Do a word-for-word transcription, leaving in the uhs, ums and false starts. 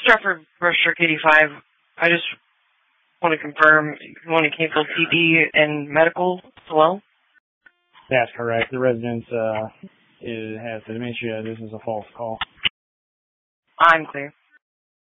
Stratford Brusher eighty-five. I just want to confirm you want to cancel T D and medical as well? That's correct. The resident uh, is, has dementia. This is a false call. I'm clear.